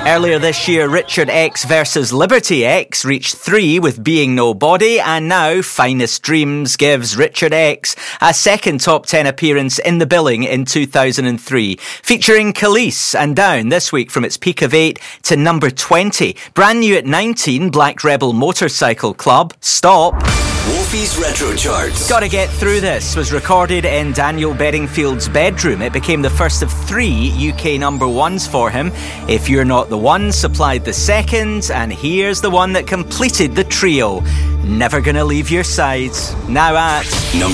Earlier this year, Richard X versus Liberty X reached 3 with Being Nobody, and now Finest Dreams gives Richard X a second top 10 appearance in the billing in 2003, featuring Khalees, and down this week from its peak of 8 to number 20. Brand new at 19, Black Rebel Motorcycle Club, Stop. Wolfie's Retro Charts. Gotta Get Through This was recorded in Daniel Bedingfield's bedroom. It became the first of 3 UK number ones for him. If You're Not the One supplied the second, and here's the one that completed the trio. Never Gonna Leave Your Side. Now at number